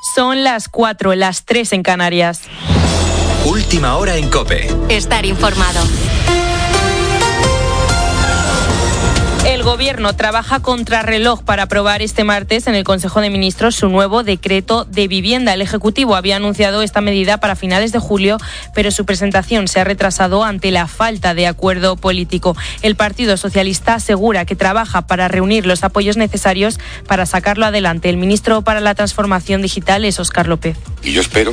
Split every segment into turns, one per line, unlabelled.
Son las 4, las 3 en Canarias.
Última hora en COPE.
Estar informado.
El Gobierno trabaja contrarreloj para aprobar este martes en el Consejo de Ministros su nuevo decreto de vivienda. El Ejecutivo había anunciado esta medida para finales de julio, pero su presentación se ha retrasado ante la falta de acuerdo político. El Partido Socialista asegura que trabaja para reunir los apoyos necesarios para sacarlo adelante. El ministro para la Transformación Digital es Óscar López.
Y yo espero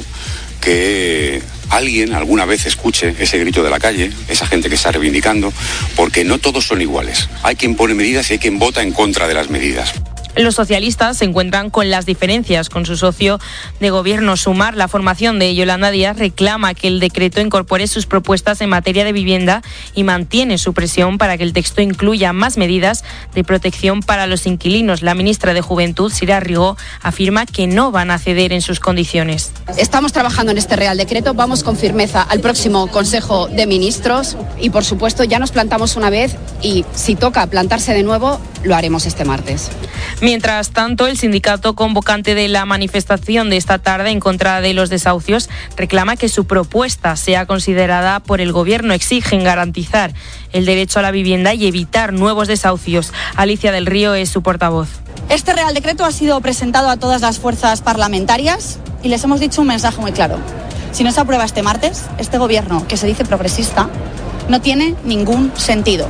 que alguien alguna vez escuche ese grito de la calle, esa gente que está reivindicando, porque no todos son iguales. Hay quien pone medidas y hay quien vota en contra de las medidas.
Los socialistas se encuentran con las diferencias con su socio de gobierno. Sumar, la formación de Yolanda Díaz, reclama que el decreto incorpore sus propuestas en materia de vivienda y mantiene su presión para que el texto incluya más medidas de protección para los inquilinos. La ministra de Juventud, Sira Rigó, afirma que no van a ceder en sus condiciones.
Estamos trabajando en este Real Decreto, vamos con firmeza al próximo Consejo de Ministros y, por supuesto, ya nos plantamos una vez y si toca plantarse de nuevo, lo haremos este martes.
Mientras tanto, el sindicato convocante de la manifestación de esta tarde en contra de los desahucios reclama que su propuesta sea considerada por el Gobierno. Exigen garantizar el derecho a la vivienda y evitar nuevos desahucios. Alicia del Río es su portavoz.
Este Real Decreto ha sido presentado a todas las fuerzas parlamentarias y les hemos dicho un mensaje muy claro. Si no se aprueba este martes, este Gobierno, que se dice progresista, no tiene ningún sentido.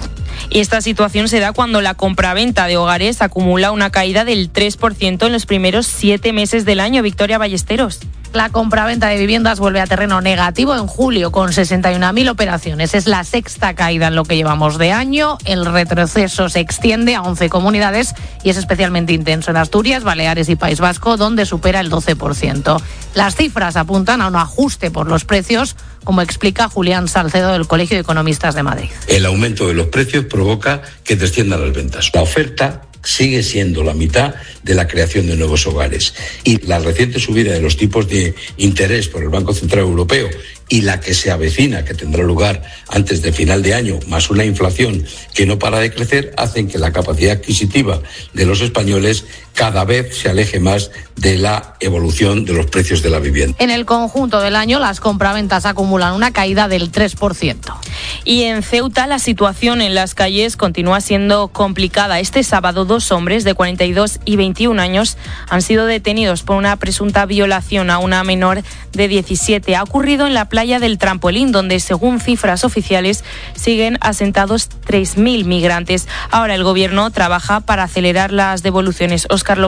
Y esta situación se da cuando la compraventa de hogares acumula una caída del 3% en los primeros 7 meses del año. Victoria Ballesteros.
La compraventa de viviendas vuelve a terreno negativo en julio con 61.000 operaciones. Es la sexta caída en lo que llevamos de año. El retroceso se extiende a 11 comunidades y es especialmente intenso en Asturias, Baleares y País Vasco, donde supera el 12%. Las cifras apuntan a un ajuste por los precios, como explica Julián Salcedo del Colegio de Economistas de Madrid.
El aumento de los precios provoca que desciendan las ventas. La oferta sigue siendo la mitad de la creación de nuevos hogares. Y la reciente subida de los tipos de interés por el Banco Central Europeo y la que se avecina, que tendrá lugar antes de final de año, más una inflación que no para de crecer, hacen que la capacidad adquisitiva de los españoles cada vez se aleje más de la evolución de los precios de la vivienda.
En el conjunto del año, las compraventas acumulan una caída del 3%.
Y en Ceuta, la situación en las calles continúa siendo complicada. Este sábado, 2 hombres de 42 y 21 años han sido detenidos por una presunta violación a una menor de 17. Ha ocurrido en la playa del Trampolín, donde, según cifras oficiales, siguen asentados 3.000 migrantes. Ahora el Gobierno trabaja para acelerar las devoluciones. Óscar López.